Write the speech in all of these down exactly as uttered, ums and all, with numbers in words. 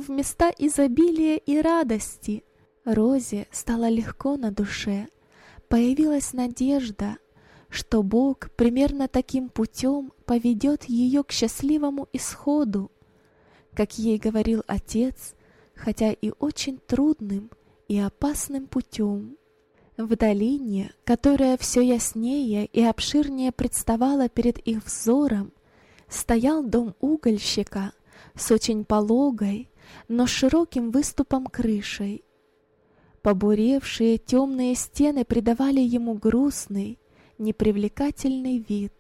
в места изобилия и радости. Розе стало легко на душе. Появилась надежда, что Бог примерно таким путем поведет ее к счастливому исходу, как ей говорил отец, хотя и очень трудным и опасным путем. В долине, которая все яснее и обширнее представала перед их взором, стоял дом угольщика с очень пологой, но широким выступом крышей. Побуревшие темные стены придавали ему грустный, непривлекательный вид.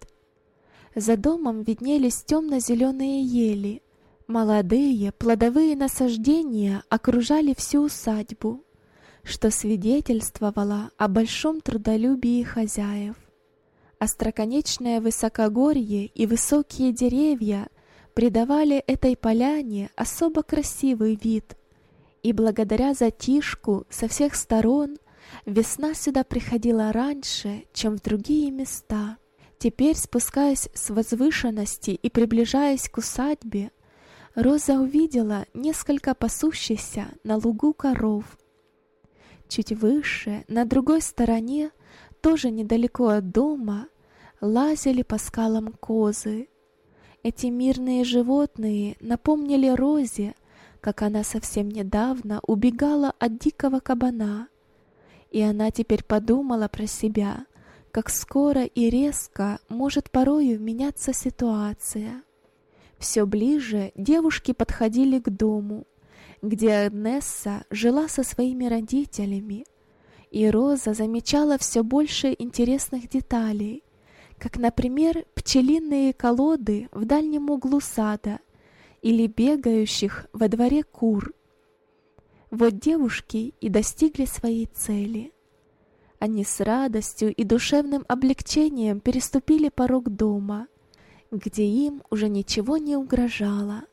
За домом виднелись темно-зеленые ели. Молодые плодовые насаждения окружали всю усадьбу, что свидетельствовало о большом трудолюбии хозяев. Остроконечное высокогорье и высокие деревья придавали этой поляне особо красивый вид, и благодаря затишку со всех сторон весна сюда приходила раньше, чем в другие места. Теперь, спускаясь с возвышенности и приближаясь к усадьбе, Роза увидела несколько пасущихся на лугу коров. Чуть выше, на другой стороне, тоже недалеко от дома, лазили по скалам козы. Эти мирные животные напомнили Розе, как она совсем недавно убегала от дикого кабана. И она теперь подумала про себя, как скоро и резко может порою меняться ситуация. Все ближе девушки подходили к дому, где Агнесса жила со своими родителями, и Роза замечала все больше интересных деталей, как, например, пчелиные колоды в дальнем углу сада или бегающих во дворе кур. Вот девушки и достигли своей цели. Они с радостью и душевным облегчением переступили порог дома, где им уже ничего не угрожало.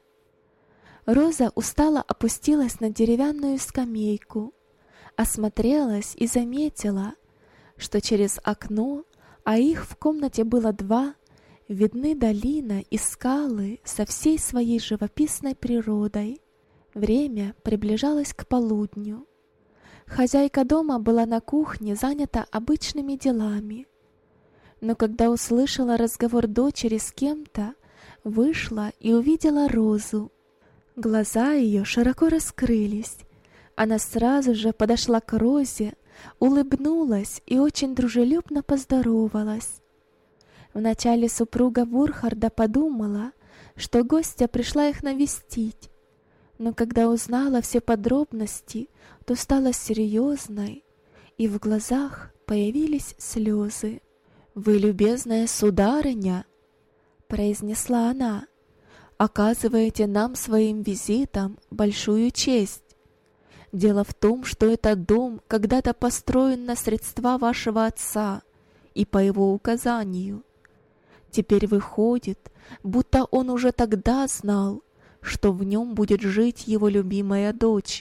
Роза устало опустилась на деревянную скамейку, осмотрелась и заметила, что через окно, а их в комнате было два, видны долина и скалы со всей своей живописной природой. Время приближалось к полудню. Хозяйка дома была на кухне занята обычными делами, но когда услышала разговор дочери с кем-то, вышла и увидела Розу. Глаза ее широко раскрылись. Она сразу же подошла к Розе, улыбнулась и очень дружелюбно поздоровалась. Вначале супруга Бурхарда подумала, что гостья пришла их навестить, но когда узнала все подробности, то стала серьезной, и в глазах появились слезы. «Вы, любезная сударыня, — произнесла она, — оказываете нам своим визитом большую честь. Дело в том, что этот дом когда-то построен на средства вашего отца и по его указанию. Теперь выходит, будто он уже тогда знал, что в нем будет жить его любимая дочь.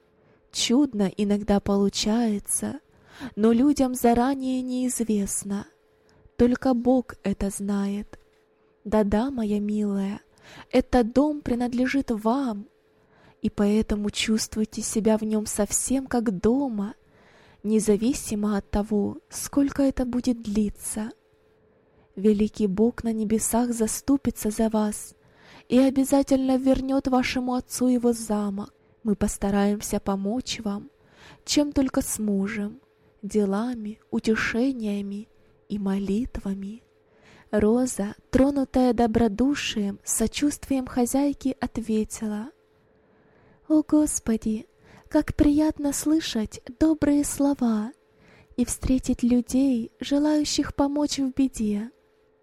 Чудно иногда получается, но людям заранее неизвестно. Только Бог это знает. Да-да, моя милая, этот дом принадлежит вам, и поэтому чувствуйте себя в нем совсем как дома, независимо от того, сколько это будет длиться. Великий Бог на небесах заступится за вас и обязательно вернет вашему отцу его замок. Мы постараемся помочь вам, чем только сможем, делами, утешениями и молитвами». Роза, тронутая добродушием, сочувствием хозяйки, ответила: «О Господи, как приятно слышать добрые слова и встретить людей, желающих помочь в беде.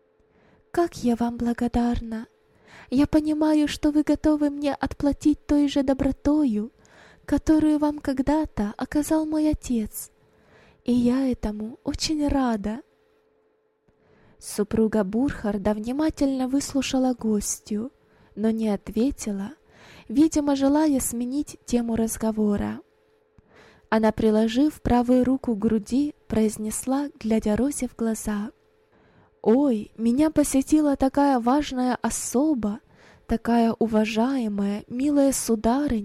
Как я вам благодарна! Я понимаю, что вы готовы мне отплатить той же добротою, которую вам когда-то оказал мой отец, и я этому очень рада». Супруга Бурхарда внимательно выслушала гостью, но не ответила, видимо, желая сменить тему разговора. Она, приложив правую руку к груди, произнесла, глядя Розе в глаза: «Ой, меня посетила такая важная особа, такая уважаемая, милая сударыня,